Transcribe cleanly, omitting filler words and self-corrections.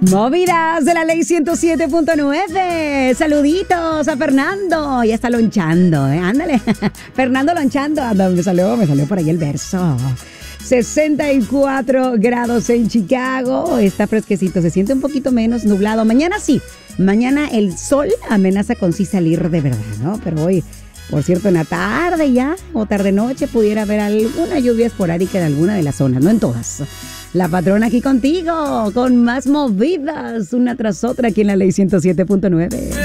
Movidas de la ley 107.9. Saluditos a Fernando. Ya está lonchando, ándale. Fernando lonchando. Anda, me salió por ahí el verso. 64 grados en Chicago. Está fresquecito, se siente un poquito menos nublado. Mañana sí. Mañana el sol amenaza con sí salir de verdad, ¿no? Pero hoy, por cierto, en la tarde ya o tarde-noche pudiera haber alguna lluvia esporádica en alguna de las zonas, no en todas. La patrona aquí contigo, con más movidas, una tras otra aquí en la ley 107.9.